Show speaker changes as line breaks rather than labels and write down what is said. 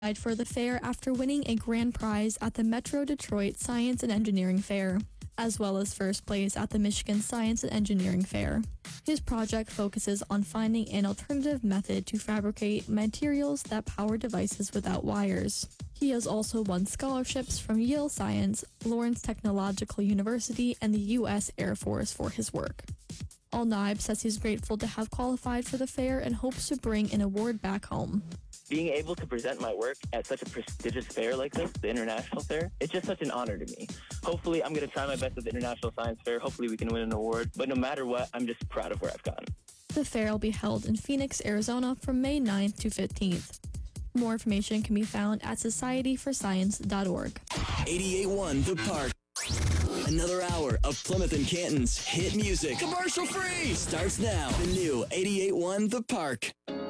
for the fair after winning a grand prize at the Metro Detroit Science and Engineering Fair, as well as first place at the Michigan Science and Engineering Fair. His project focuses on finding an alternative method to fabricate materials that power devices without wires. He has also won scholarships from Yale Science, Lawrence Technological University, and the U.S. Air Force for his work. Al-Naib says he's grateful to have qualified for the fair and hopes to bring an award back home.
Being able to present my work at such a prestigious fair like this, the International Fair, it's just such an honor to me. Hopefully, I'm going to try my best at the International Science Fair. Hopefully, we can win an award. But no matter what, I'm just proud of where I've gotten.
The fair will be held in Phoenix, Arizona from May 9th to 15th. More information can be found at societyforscience.org.
88.1 The Park. Another hour of Plymouth and Canton's hit music. Commercial free! Starts now. The new 88.1 The Park.